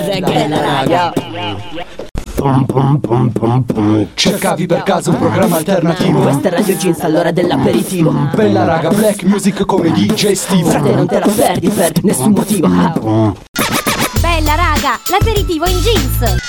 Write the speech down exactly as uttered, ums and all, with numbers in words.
Reggae la raga. Pum, pum, pum, pum, pum. Cercavi per caso un programma alternativo? Questa è Radio Jeans, all'ora dell'aperitivo. Bella raga, black music come D J Steve. Frate, non te la perdi per nessun motivo. Bella raga, l'aperitivo in jeans.